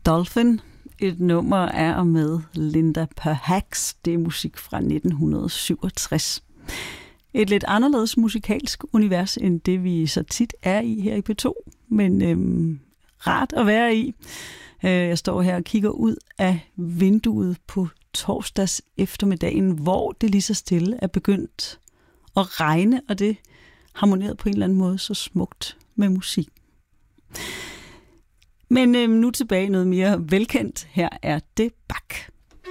Dolphin. Et nummer er og med Linda Perhacs. Det er musik fra 1967. Et lidt anderledes musikalsk univers, end det vi så tit er i her i P2. Men rart at være i. Jeg står her og kigger ud af vinduet på torsdags eftermiddagen, hvor det lige så stille er begyndt at regne, og det harmonerede på en eller anden måde så smukt med musik. Men nu tilbage noget mere velkendt. Her er det Bach.